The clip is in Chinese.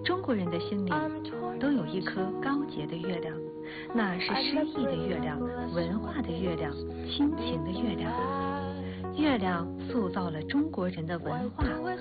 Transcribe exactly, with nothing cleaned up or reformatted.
中国人的心里都有一颗高洁的月亮，那是诗意的月亮，文化的月亮，亲情的月亮。月亮塑造了中国人的文化